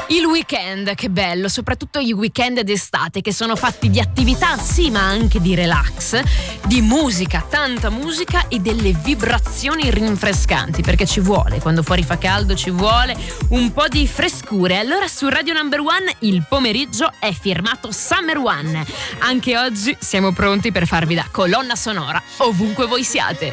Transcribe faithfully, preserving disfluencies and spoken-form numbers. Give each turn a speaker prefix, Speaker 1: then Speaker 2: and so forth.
Speaker 1: Il weekend, che bello, soprattutto i weekend d'estate che sono fatti di attività, sì, ma anche di relax, di musica, tanta musica e delle vibrazioni rinfrescanti, perché ci vuole, quando fuori fa caldo ci vuole un po' di frescure. Allora su Radio Number One il pomeriggio è firmato Summer One. Anche oggi siamo pronti per farvi da colonna sonora ovunque voi siate.